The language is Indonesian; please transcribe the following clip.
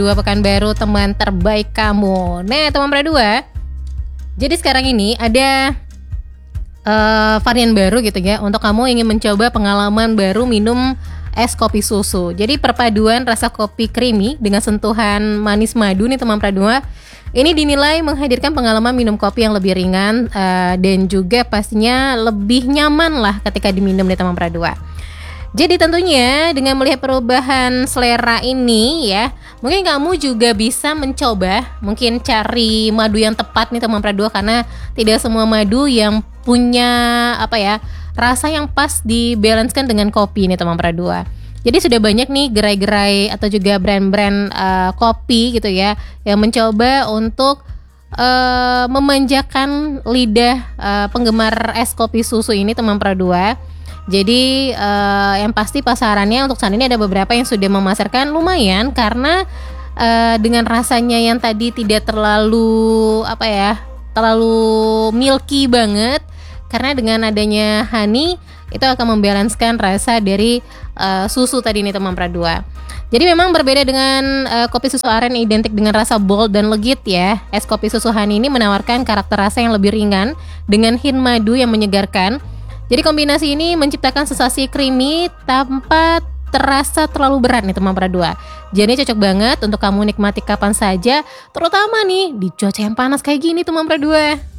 Dua Pekanbaru, teman terbaik kamu. Nah, teman Pradua, jadi sekarang ini ada varian baru gitu ya, untuk kamu ingin mencoba pengalaman baru minum es kopi susu. Jadi perpaduan rasa kopi creamy dengan sentuhan manis madu nih teman Pradua. Ini dinilai menghadirkan pengalaman minum kopi yang lebih ringan dan juga pastinya lebih nyaman lah ketika diminum nih teman Pradua. Jadi tentunya dengan melihat perubahan selera ini ya, mungkin kamu juga bisa mencoba, mungkin cari madu yang tepat nih teman Pradua, karena tidak semua madu yang punya rasa yang pas dibalancekan dengan kopi nih teman Pradua. Jadi sudah banyak nih gerai-gerai atau juga brand-brand kopi gitu ya, yang mencoba untuk memanjakan lidah penggemar es kopi susu ini teman Pradua. Jadi yang pasti pasarannya untuk saat ini ada beberapa yang sudah memasarkan lumayan, karena dengan rasanya yang tadi tidak terlalu milky banget, karena dengan adanya honey itu akan membalancekan rasa dari susu tadi nih teman Pradua. Jadi memang berbeda dengan kopi susu aren identik dengan rasa bold dan legit ya. Es kopi susu honey ini menawarkan karakter rasa yang lebih ringan dengan hint madu yang menyegarkan. Jadi kombinasi ini menciptakan sensasi creamy tanpa terasa terlalu berat nih teman Pradua. Jadi cocok banget untuk kamu nikmati kapan saja, terutama nih di cuaca yang panas kayak gini teman Pradua.